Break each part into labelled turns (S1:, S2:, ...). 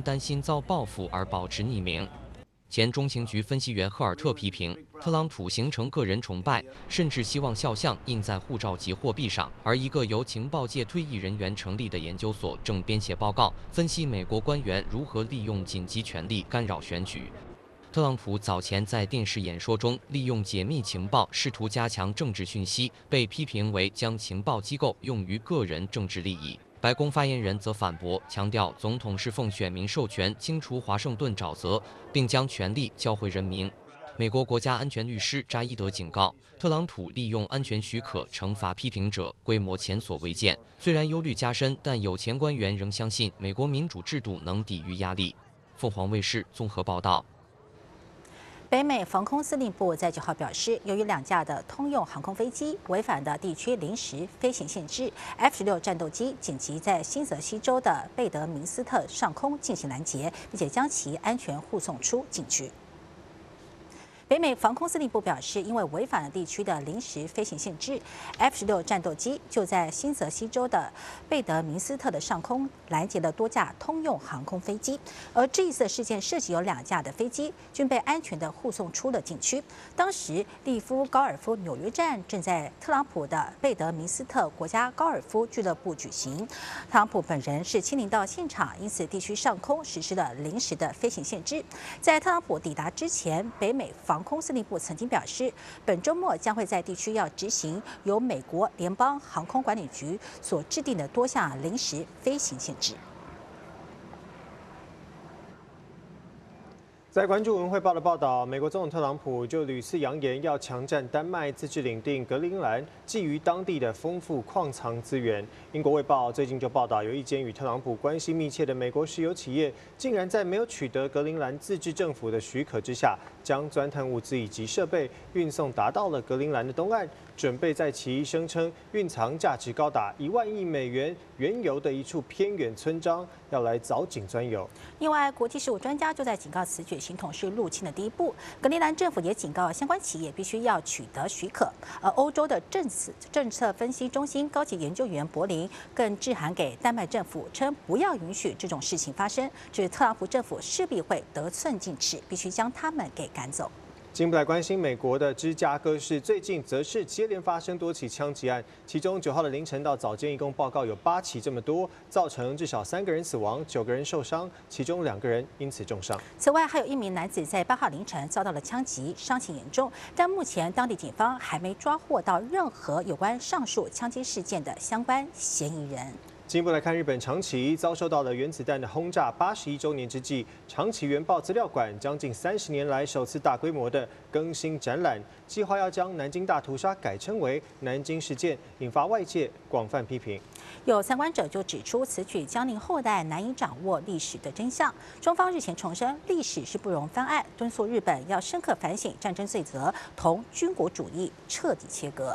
S1: 担心遭报复而保持匿名。前中情局分析员赫尔特批评，特朗普形成个人崇拜，甚至希望肖像印在护照及货币上。而一个由情报界退役人员成立的研究所正编写报告，分析美国官员如何利用紧急权力干扰选举。特朗普早前在电视演说中利用解密情报试图加强政治讯息，被批评为将情报机构用于个人政治利益。白宫发言人则反驳，强调总统是奉选民授权清除华盛顿沼泽，并将权力交回人民。美国国家安全律师扎伊德警告，特朗普利用安全许可惩罚批评者，规模前所未见。虽然忧虑加深，但有前官员仍相信美国民主制度能抵御压力。凤凰卫视综合报道。
S2: 北美防空司令部在9号表示，由于2架的通用航空飞机违反的地区临时飞行限制 ，F-16战斗机紧急在新泽西州的贝德明斯特上空进行拦截，并且将其安全护送出境区。北美防空司令部表示，因为违反了地区的临时飞行限制 ，F-16战斗机就在新泽西州的贝德明斯特的上空拦截了多架通用航空飞机。而这一次的事件涉及有2架的飞机均被安全的护送出了境区。当时，利夫高尔夫纽约站正在特朗普的贝德明斯特国家高尔夫俱乐部举行。特朗普本人是亲临到现场，因此地区上空实施了临时的飞行限制。在特朗普抵达之前，北美防空司令部曾经表示，本周末将会在地区要执行由美国联邦航空管理局所制定的多项临时飞行限制。
S3: 在关注文汇报的报道，美国总统特朗普就屡次扬言要强占丹麦自治领地格陵兰，觊觎当地的丰富矿藏资源。英国卫报最近就报道，有一间与特朗普关系密切的美国石油企业，竟然在没有取得格陵兰自治政府的许可之下，将钻探物资以及设备运送达到了格陵兰的东岸，准备在其声称蕴藏价值高达1万亿美元原油的一处偏远村庄，要来凿井钻油。
S2: 另外，国际事务专家就在警告此举形同是入侵的第一步。格陵兰政府也警告相关企业必须要取得许可。而欧洲的政策分析中心高级研究员柏林更致函给丹麦政府，称不要允许这种事情发生，指特朗普政府势必会得寸进尺，必须将他们给赶走。
S3: 进一步来关心美国的芝加哥市，最近则是接连发生多起枪击案，其中9号的凌晨到早间一共报告有8起这么多，造成至少3个人死亡，9个人受伤，其中2个人因此重伤。
S2: 此外，还有1名男子在8号凌晨遭到了枪击，伤情严重，但目前当地警方还没抓获到任何有关上述枪击事件的相关嫌疑人。
S3: 进一步来看，日本长崎遭受到了原子弹的轰炸81周年之际，长崎原爆资料馆将近30年来首次大规模的更新展览，计划要将南京大屠杀改称为南京事件，引发外界广泛批评。
S2: 有参观者就指出，此举将令后代难以掌握历史的真相。中方日前重申，历史是不容翻案，敦促日本要深刻反省战争罪责，同军国主义彻底切割。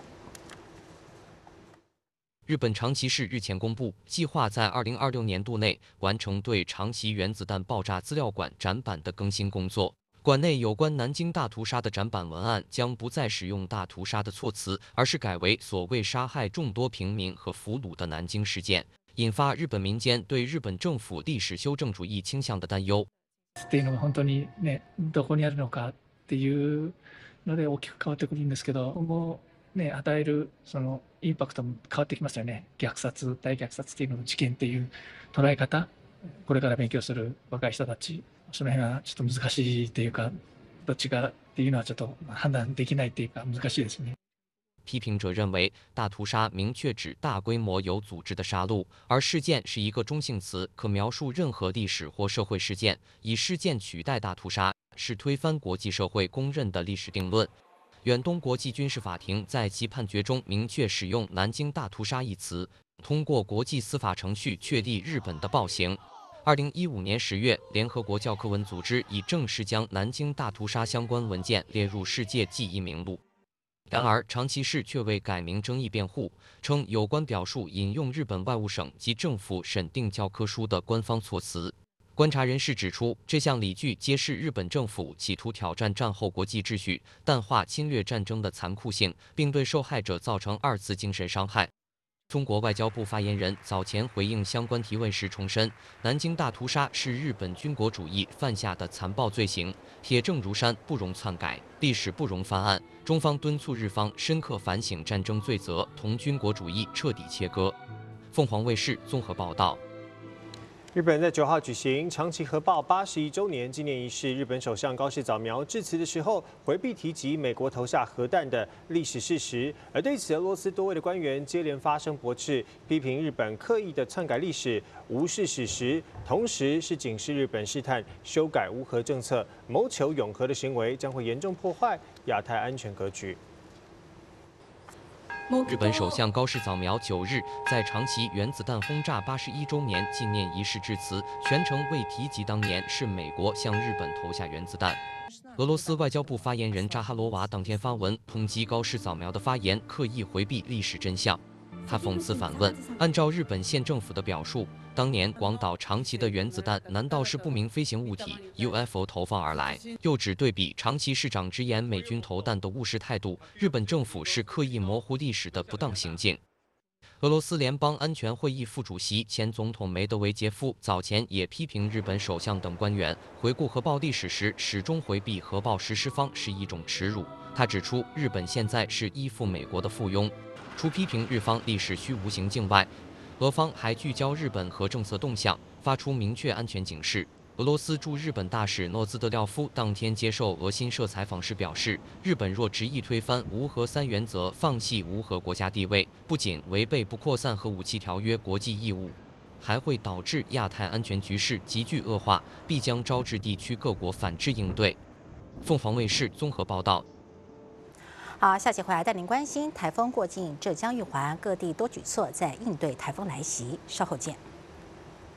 S1: 日本长崎市日前公布，计划在2026年度内完成对长崎原子弹爆炸资料馆展板的更新工作。馆内有关南京大屠杀的展板文案将不再使用大屠杀的措辞，而是改为所谓杀害众多平民和俘虜的南京事件，引发日本民间对日本政府历史修正主义倾向的担忧。
S4: っていうのが本当にね、どこにあるのかっていうので大きく変わってくるんですけど、今後ね、与えるそのインパクトも変わってきますよね。虐殺、大虐殺っていうのの事件っていう捉え方、これから勉強する若い人たち、その辺はちょっと難しいっていうか、どっちがっていうのはちょっと判断できないっていうか難しいですね。
S1: 批评者认为，大屠杀明确指大规模有组织的杀戮，而事件是一个中性词，可描述任何历史或社会事件。以事件取代大屠杀，是推翻国际社会公认的历史定论。远东国际军事法庭在其判决中明确使用“南京大屠杀”一词，通过国际司法程序确立日本的暴行。2015年10月，联合国教科文组织已正式将南京大屠杀相关文件列入世界记忆名录。然而，长崎市却为改名争议辩护，称有关表述引用日本外务省及政府审定教科书的官方措辞。观察人士指出，这项理据揭示日本政府企图挑战战后国际秩序，淡化侵略战争的残酷性，并对受害者造成2次精神伤害。 中国外交部发言人早前回应相关提问时重申，南京大屠杀是日本军国主义犯下的残暴罪行，铁证如山，不容篡改，历史不容翻案。中方敦促日方深刻反省战争罪责，同军国主义彻底切割。凤凰卫视综合报道。
S3: 日本在9号举行长崎核爆81周年纪念仪式，日本首相高市早苗致辞的时候，回避提及美国投下核弹的历史事实，而对此，俄罗斯多位的官员接连发声驳斥，批评日本刻意的篡改历史、无视史实，同时是警示日本试探修改无核政策、谋求永和的行为，将会严重破坏亚太安全格局。
S1: 日本首相高市早苗9日在长崎原子弹轰炸81周年纪念仪式致辞，全程未提及当年是美国向日本投下原子弹。俄罗斯外交部发言人扎哈罗娃当天发文抨击高市早苗的发言刻意回避历史真相。他讽刺反问：按照日本县政府的表述，当年广岛、长崎的原子弹难道是不明飞行物体 UFO 投放而来？又指对比长崎市长直言美军投弹的务实态度，日本政府是刻意模糊历史的不当行径。俄罗斯联邦安全会议副主席、前总统梅德韦杰夫早前也批评日本首相等官员回顾核爆历史时始终回避核爆实施方是一种耻辱。他指出，日本现在是依附美国的附庸。 除批评日方历史虚无行径外，俄方还聚焦日本核政策动向，发出明确安全警示。俄罗斯驻日本大使诺兹德廖夫当天接受俄新社采访时表示，日本若执意推翻无核3原则，放弃无核国家地位，不仅违背不扩散核武器条约国际义务，还会导致亚太安全局势急剧恶化，必将招致地区各国反制应对。凤凰卫视综合报道。
S2: 好，下期回来带您关心台风过境浙江、玉环，各地多举措在应对台风来袭。稍后见。